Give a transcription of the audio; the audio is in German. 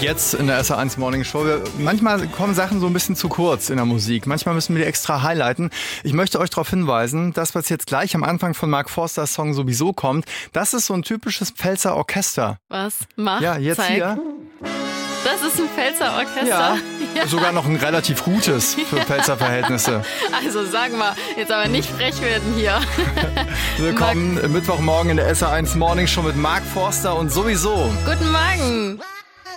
Jetzt in der SR1 Morning Show. Manchmal kommen Sachen so ein bisschen zu kurz in der Musik. Manchmal müssen wir die extra highlighten. Ich möchte euch darauf hinweisen, das, was jetzt gleich am Anfang von Mark Forsters Song sowieso kommt, das ist so ein typisches Pfälzer Orchester. Was? Mach, ja, jetzt zeig. Hier. Das ist ein Pfälzer Orchester? Ja, sogar noch ein relativ gutes für Pfälzer Verhältnisse. Also sagen wir, jetzt aber nicht frech werden hier. Willkommen Mittwochmorgen in der SR1 Morning Show mit Mark Forster und sowieso. Guten Morgen.